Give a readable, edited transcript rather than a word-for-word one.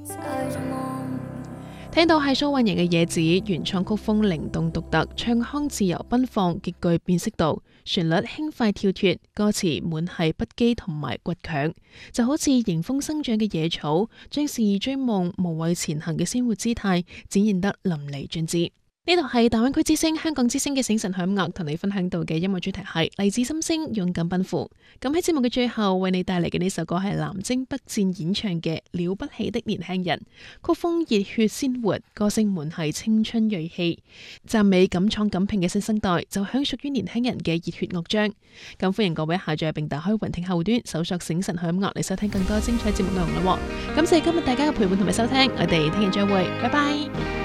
聽到係蘇運瑩嘅《野子》，原創曲風靈動獨特，唱腔自由奔放，極具辨識度，旋律輕快跳脫，歌詞滿係不羈同埋倔強，就好似迎風生長嘅野草，將肆意追夢、無畏前行嘅鮮活姿態展現得淋漓盡致。呢度係大灣區之聲、香港之聲嘅醒晨響樂，同你分享到嘅音樂主題係勵志心聲，勇敢奔赴。咁喺節目嘅最後，為你帶嚟嘅呢首歌係南征北戰演唱嘅《了不起的年輕人》，曲風熱血鮮活，歌聲滿係青春銳氣，讚美敢闖敢拼嘅新生代，就響屬於年輕人嘅熱血樂章。咁歡迎各位下載並打開雲聽後端，搜索醒晨響樂嚟收聽更多精彩節目內容啦。感謝今日大家嘅陪伴同埋收聽，我哋聽日再會，拜拜。